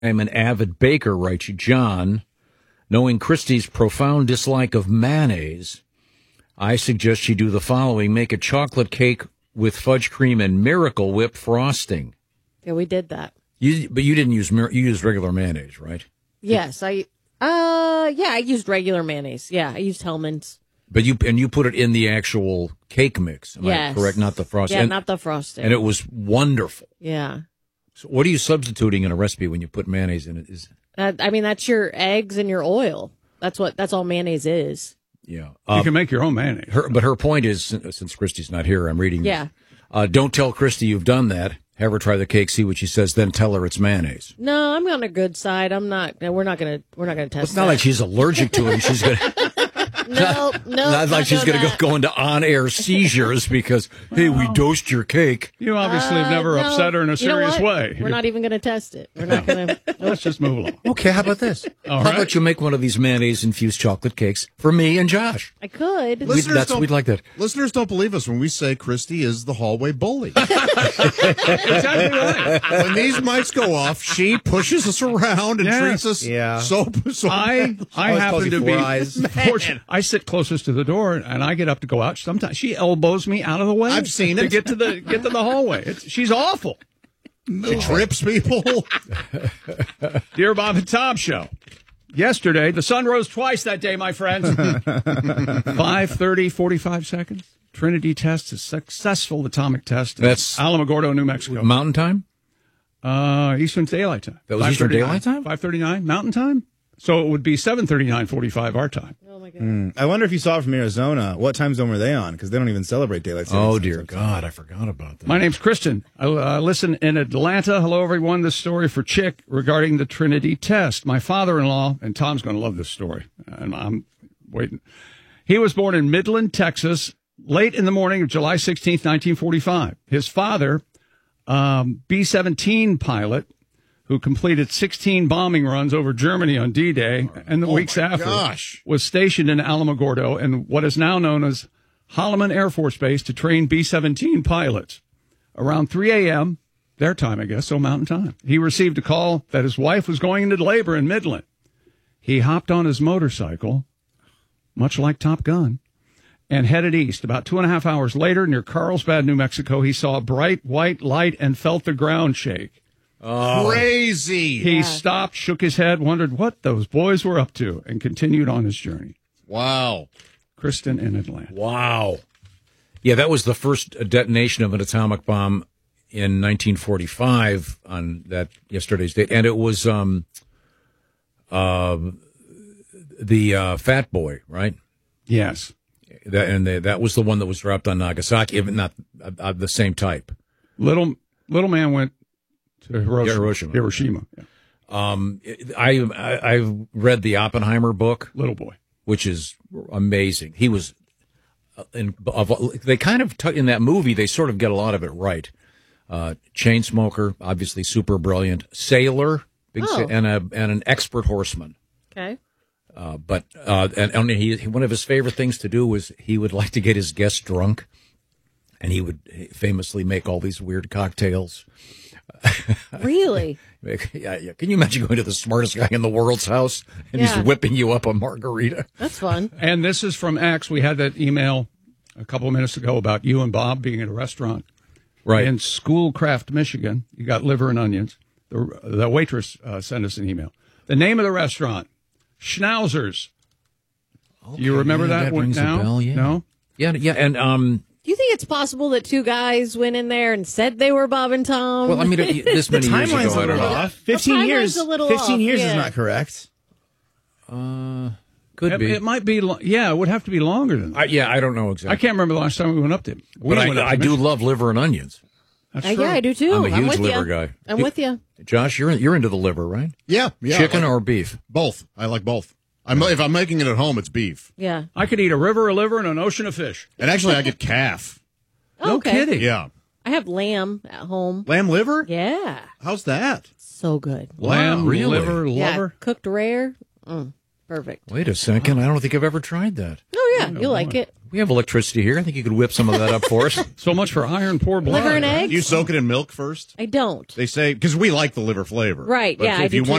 I'm an avid baker, writes John. Knowing Christy's profound dislike of mayonnaise, I suggest she do the following. Make a chocolate cake with fudge cream and Miracle Whip frosting. Yeah, we did that. But you didn't use you used regular mayonnaise, right? Yes, I used regular mayonnaise. Yeah, I used Hellmann's. But you put it in the actual cake mix. Am I correct? Not the frosting. Yeah, not the frosting. And it was wonderful. Yeah. So what are you substituting in a recipe when you put mayonnaise in it? That's your eggs and your oil. That's all mayonnaise is. Yeah. You can make your own mayonnaise. But her point is, since Christy's not here, I'm reading Yeah. this. Don't tell Christy you've done that. Have her try the cake, see what she says, then tell her it's mayonnaise. No, I'm on a good side. I'm not. We're not gonna test. It's not like she's allergic to it. And she's gonna. No. Not like she's going to go into on-air seizures because, hey, we dosed your cake. You obviously have never upset her in a serious way. We're not even going to test it. We're not going to. Let's just move along. Okay, how about this? How about you make one of these mayonnaise-infused chocolate cakes for me and Josh? I could. We'd like that. Listeners don't believe us when we say Christy is the hallway bully. Exactly right. When these mics go off, she pushes us around and treats us so I happen to be fortunate. I sit closest to the door, and I get up to go out. Sometimes she elbows me out of the way. I've seen it. To get to the hallway. She's awful. She trips people. Dear Bob and Tom Show. Yesterday, the sun rose twice that day, my friends. 5:30, 45 seconds. Trinity test is successful atomic test. That's Alamogordo, New Mexico. Mountain time? Eastern Daylight Time. That was Eastern Daylight Time? 5:39 Mountain Time. So it would be 7:39:45 our time. Oh my God. I wonder if you saw it from Arizona. What time zone were they on? Because they don't even celebrate daylight savings. Oh dear God, I forgot about that. My name's Kristen. I listen in Atlanta. Hello, everyone. This story for Chick regarding the Trinity test. My father-in-law, and Tom's going to love this story, and I'm waiting. He was born in Midland, Texas, late in the morning of July 16th, 1945. His father, B-17 pilot, who completed 16 bombing runs over Germany on D-Day and the weeks after, was stationed in Alamogordo in what is now known as Holloman Air Force Base to train B-17 pilots. Around 3 a.m., their time, I guess, so Mountain Time, he received a call that his wife was going into labor in Midland. He hopped on his motorcycle, much like Top Gun, and headed east. About 2.5 hours later, near Carlsbad, New Mexico, he saw a bright white light and felt the ground shake. Oh. Crazy. He stopped, shook his head, wondered what those boys were up to, and continued on his journey. Wow. Kristen in Atlanta. Wow. Yeah, that was the first detonation of an atomic bomb in 1945 on that yesterday's date. And it was the Fat Boy, right? Yes. That was the one that was dropped on Nagasaki, even not the same type. Little man went to Hiroshima. Yeah. I've read the Oppenheimer book, Little Boy, which is amazing. He was they kind of in that movie they sort of get a lot of it right. Chain-smoker, obviously super brilliant, sailor, and an expert horseman. Okay. But one of his favorite things to do was he would like to get his guests drunk, and he would famously make all these weird cocktails. Really? Yeah. Can you imagine going to the smartest guy in the world's house and he's whipping you up a margarita? That's fun. And this is from X. We had that email a couple of minutes ago about you and Bob being at a restaurant, right, in Schoolcraft, Michigan. You got liver and onions. The waitress sent us an email. The name of the restaurant, Schnauzers. Okay, Do you remember that rings a bell, yeah. No? Yeah, and Do you think it's possible that two guys went in there and said they were Bob and Tom? Well, I mean, this many years ago, timeline's a I don't little know. off. 15 years. A little 15 off, years yeah. is not correct. Could be. It might be. It would have to be longer than that. I don't know exactly. I can't remember the last time we went up there. But I do love liver and onions. That's true. Yeah, I do too. I'm a huge with liver you. guy. I'm with you. Josh, you're into the liver, right? Yeah. Chicken or beef? Both. I like both. If I'm making it at home, it's beef. Yeah. I could eat a river, a liver, and an ocean of fish. And actually, I get calf. No Okay. kidding. Yeah. I have lamb at home. Lamb liver? Yeah. How's that? So good. Lamb, really? liver, Yeah. lover. Cooked rare. Perfect. Wait a second. I don't think I've ever tried that. Oh, yeah. You'll like it. We have electricity here. I think you could whip some of that up for us. So much for iron poor blood. Liver and eggs? You soak it in milk first? I don't. They say, because we like the liver flavor. Right, But yeah, I if do you too. want